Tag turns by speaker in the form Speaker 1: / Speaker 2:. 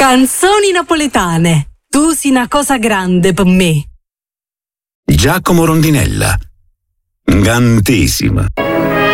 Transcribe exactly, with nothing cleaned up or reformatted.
Speaker 1: Canzoni napoletane. Tu sei una cosa grande per me.
Speaker 2: Giacomo Rondinella. Gantissima.